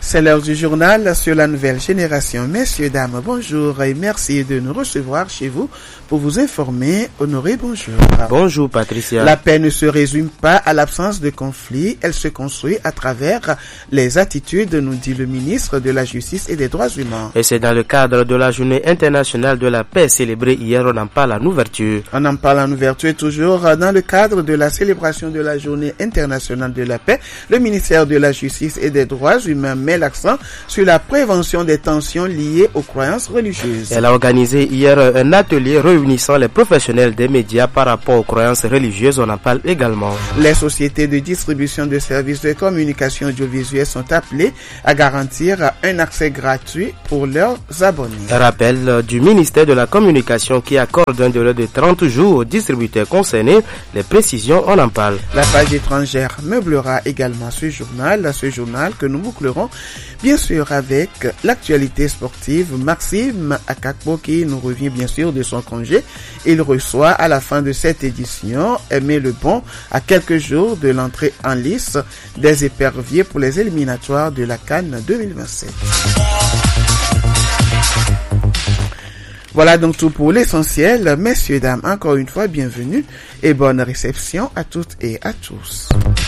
C'est l'heure du journal sur la nouvelle génération. Messieurs, dames, bonjour et merci de nous recevoir chez vous pour vous informer. Honoré, bonjour. Bonjour Patricia. La paix ne se résume pas à l'absence de conflit, elle se construit à travers les attitudes, nous dit le ministre de la Justice et des Droits humains. Et c'est dans le cadre de la Journée internationale de la paix célébrée hier, on en parle en ouverture. On en parle en ouverture toujours dans le cadre de la célébration de la Journée internationale de la paix. Le ministère de la Justice et des Droits humains met l'accent sur la prévention des tensions liées aux croyances religieuses. Elle a organisé hier un atelier réunissant les professionnels des médias par rapport aux croyances religieuses, on en parle également. Les sociétés de distribution de services de communication audiovisuelle sont appelées à garantir un accès gratuit pour leurs abonnés. Rappel du ministère de la Communication qui accorde un délai de 30 jours aux distributeurs concernés. Les précisions, on en parle. La page étrangère meublera également ce journal que nous bouclerons bien sûr avec l'actualité sportive. Maxime Akakpo qui nous revient bien sûr de son congé. Il reçoit à la fin de cette édition Aimé Lebon à quelques jours de l'entrée en lice des éperviers pour les éliminatoires de la CAN 2027. Voilà donc tout pour l'essentiel. Messieurs, dames, encore une fois, bienvenue et bonne réception à toutes et à tous.